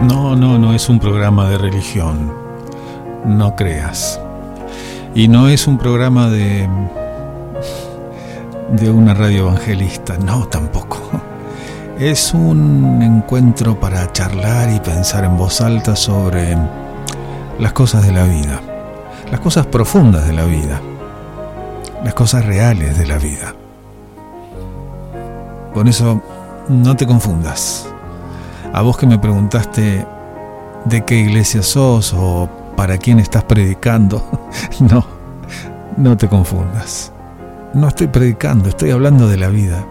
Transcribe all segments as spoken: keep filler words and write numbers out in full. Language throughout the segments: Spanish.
No, no, no es un programa de religión, no creas. Y no es un programa de, de una radio evangelista, no, tampoco. Es un encuentro para charlar y pensar en voz alta sobre las cosas de la vida, las cosas profundas de la vida, las cosas reales de la vida. Por eso, no te confundas. A vos que me preguntaste de qué iglesia sos o para quién estás predicando, no, no te confundas. No estoy predicando, estoy hablando de la vida.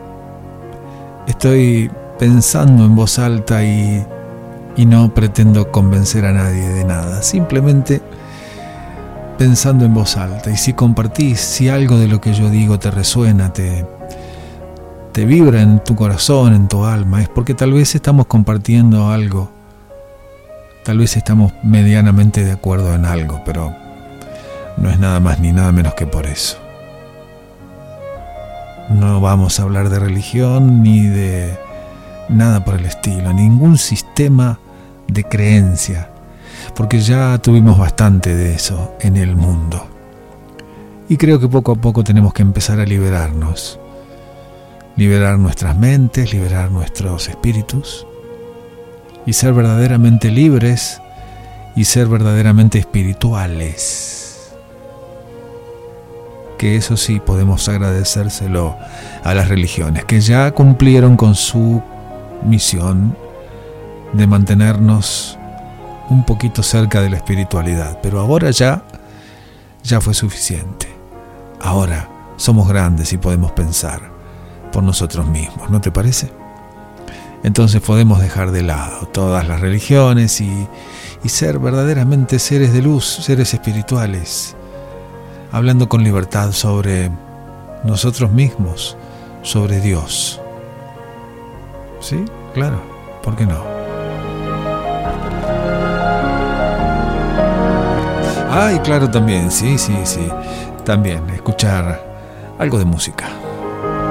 Estoy pensando en voz alta y, y no pretendo convencer a nadie de nada. Simplemente pensando en voz alta. Y si compartís, si algo de lo que yo digo te resuena, te... te vibra en tu corazón, en tu alma, es porque tal vez estamos compartiendo algo, tal vez estamos medianamente de acuerdo en algo, pero no es nada más ni nada menos que por eso. No vamos a hablar de religión ni de nada por el estilo, ningún sistema de creencia, porque ya tuvimos bastante de eso en el mundo. Y creo que poco a poco tenemos que empezar a liberarnos. Liberar nuestras mentes, liberar nuestros espíritus y ser verdaderamente libres y ser verdaderamente espirituales. Que eso sí podemos agradecérselo a las religiones, que ya cumplieron con su misión de mantenernos un poquito cerca de la espiritualidad, pero ahora ya, ya fue suficiente. Ahora somos grandes y podemos pensar por nosotros mismos, ¿no te parece? Entonces podemos dejar de lado todas las religiones y, y ser verdaderamente seres de luz, seres espirituales, hablando con libertad sobre nosotros mismos, sobre Dios. ¿Sí? Claro, ¿por qué no? Ah, y claro también, sí, sí, sí, también escuchar algo de música.